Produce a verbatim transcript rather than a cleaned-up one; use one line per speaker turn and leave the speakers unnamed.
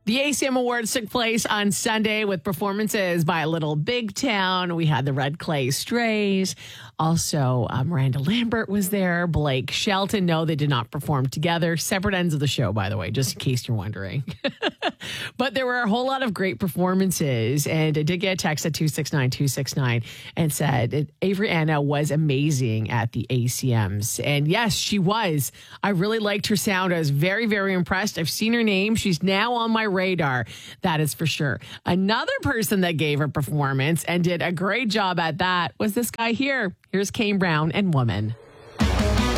The A C M Awards took place on Sunday with performances by Little Big Town. We had the Red Clay Strays. Also, uh, Miranda Lambert was there. Blake Shelton. No, they did not perform together. Separate ends of the show, by the way, just in case you're wondering. But there were a whole lot of great performances. And I did get a text at two six nine two six nine and said Avery Anna was amazing at the A C Ms. And yes, she was. I really liked her sound. I was very, very impressed. I've seen her name. She's now on my radar. That is for sure. Another person that gave a performance and did a great job at that was this guy here. Here's Kane Brown and Woman.